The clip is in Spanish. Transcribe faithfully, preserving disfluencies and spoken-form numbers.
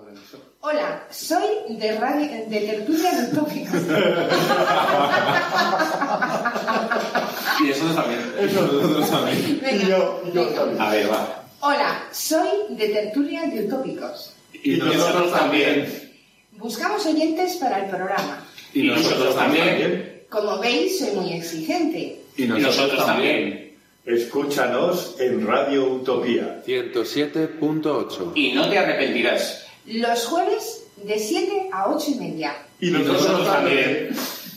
Hola, soy de, radio, de Tertulia de Utópicos. Y nosotros también. Eso nosotros también. Venga, y yo, yo venga. también. A ver, va. Hola, soy de Tertulia de Utópicos. Y nosotros también. Buscamos oyentes para el programa. Y nosotros también. Como veis, soy muy exigente. Y nosotros también. Escúchanos en Radio Utopía. ciento siete punto ocho. Y no te arrepentirás. Los jueves de siete a ocho y media. Y nosotros también.